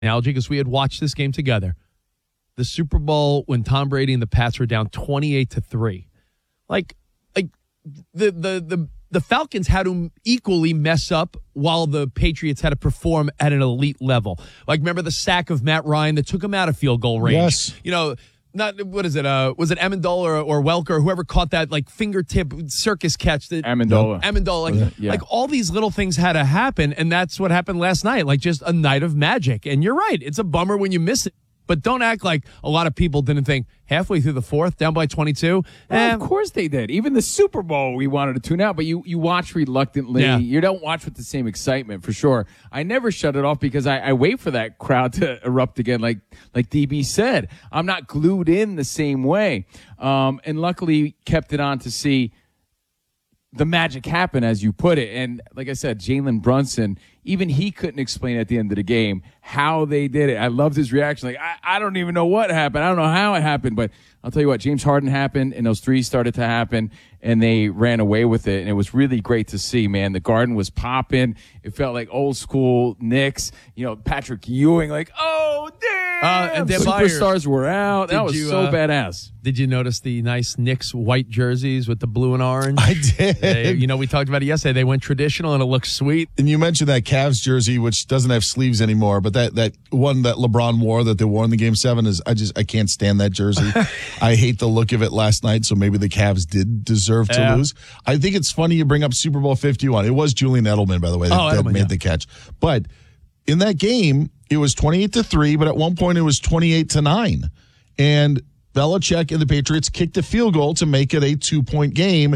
analogy because we had watched this game together. The Super Bowl when Tom Brady and the Pats were down 28-3. Like the Falcons had to equally mess up while the Patriots had to perform at an elite level. Like, remember the sack of Matt Ryan that took him out of field goal range? Yes. You know, not, what is it? Was it Amendola or Welker, whoever caught that, like, fingertip circus catch? Amendola. Like, all these little things had to happen, and that's what happened last night. Like, just a night of magic. And you're right. It's a bummer when you miss it. But don't act like a lot of people didn't think halfway through the fourth, down by 22. Well, of course they did. Even the Super Bowl, we wanted to tune out, but you watch reluctantly. Yeah. You don't watch with the same excitement, for sure. I never shut it off because I wait for that crowd to erupt again, like DB said. I'm not glued in the same way. And luckily kept it on to see the magic happen, as you put it. And like I said, Jalen Brunson, even he couldn't explain at the end of the game how they did it. I loved his reaction. Like, I don't even know what happened. I don't know how it happened, but I'll tell you what, James Harden happened, and those threes started to happen, and they ran away with it, and it was really great to see, man. The Garden was popping. It felt like old school Knicks. You know, Patrick Ewing, like, oh, damn! And superstars were out. That was so badass. Did you notice the nice Knicks white jerseys with the blue and orange? I did. We talked about it yesterday. They went traditional, and it looks sweet. And you mentioned that Cavs jersey, which doesn't have sleeves anymore, but that one that LeBron wore that they wore in the Game 7 is, I can't stand that jersey. I hate the look of it last night, so maybe the Cavs did deserve to lose. I think it's funny you bring up Super Bowl 51. It was Julian Edelman, by the way, that made the catch. But in that game, it was 28-3, but at one point it was 28-9. And Belichick and the Patriots kicked a field goal to make it a 2-point game,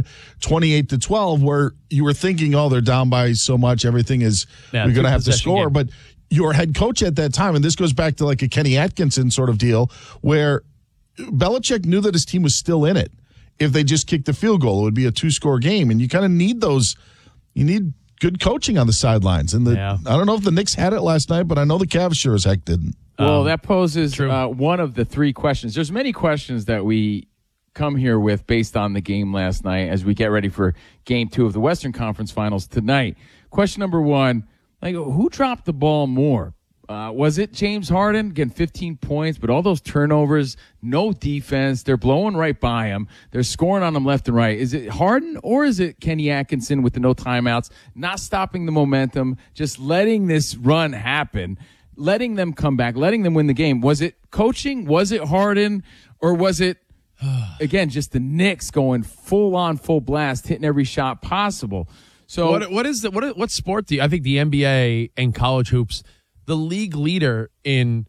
28-12, where you were thinking, oh, they're down by so much, everything is, we're going to have to score. Game. But your head coach at that time, and this goes back to like a Kenny Atkinson sort of deal, where Belichick knew that his team was still in it. If they just kicked the field goal, it would be a 2-score game. And you kind of need those, you need good coaching on the sidelines. And I don't know if the Knicks had it last night, but I know the Cavs sure as heck didn't. Well, that poses one of the three questions. There's many questions that we come here with based on the game last night as we get ready for Game 2 of the Western Conference Finals tonight. Question number one, like, who dropped the ball more? Was it James Harden? Again, 15 points, but all those turnovers, no defense. They're blowing right by him. They're scoring on him left and right. Is it Harden or is it Kenny Atkinson with the no timeouts, not stopping the momentum, just letting this run happen, letting them come back, letting them win the game? Was it coaching? Was it Harden? Or was it, again, just the Knicks going full on, full blast, hitting every shot possible? So what sport do you, I think the NBA and college hoops, the league leader in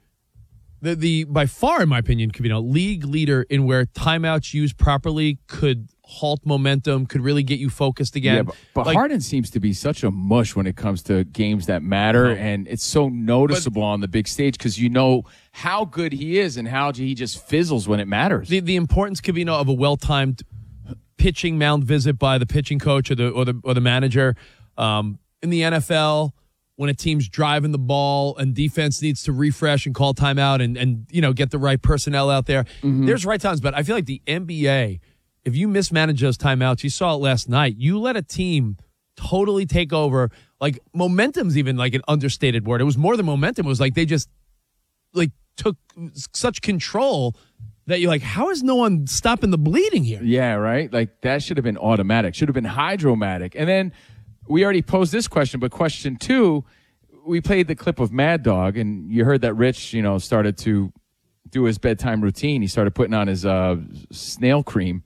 the by far, in my opinion, league leader in where timeouts used properly could halt momentum, could really get you focused again. Yeah, but Harden seems to be such a mush when it comes to games that matter, and it's so noticeable on the big stage because you know how good he is and how he just fizzles when it matters. The importance, Covino, of a well-timed pitching mound visit by the pitching coach or the manager in the NFL. When a team's driving the ball and defense needs to refresh and call timeout and get the right personnel out there, there's right times. But I feel like the NBA, if you mismanage those timeouts, you saw it last night, you let a team totally take over. Like, momentum's even like an understated word. It was more than momentum. It was like they just took such control that you're like, how is no one stopping the bleeding here? Yeah, right? Like, that should have been automatic. Should have been hydromatic. And then we already posed this question, but question two, we played the clip of Mad Dog, and you heard that Rich, started to do his bedtime routine. He started putting on his snail cream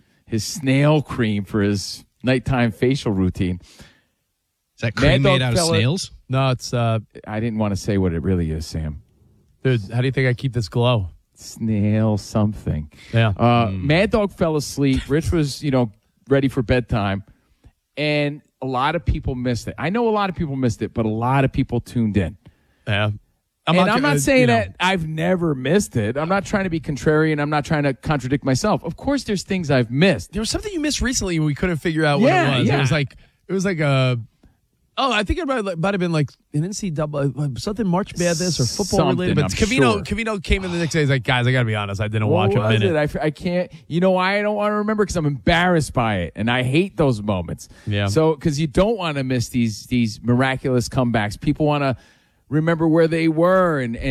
for his nighttime facial routine. Is that cream made out of snails? No, it's... I didn't want to say what it really is, Sam. Dude, how do you think I keep this glow? Snail something. Yeah. Mad Dog fell asleep. Rich was, ready for bedtime, and a lot of people missed it. I know a lot of people missed it, but a lot of people tuned in. Yeah. I'm not saying that I've never missed it. I'm not trying to be contrarian. I'm not trying to contradict myself. Of course, there's things I've missed. There was something you missed recently and we couldn't figure out what it was. Yeah. It was like a... Oh, I think it might have been like an NCAA, something March Madness or football related. But Covino came in the next day. He's like, guys, I got to be honest. I didn't watch a minute. I can't. You know why I don't want to remember? Because I'm embarrassed by it. And I hate those moments. Yeah. So, because you don't want to miss these miraculous comebacks. People want to remember where they were and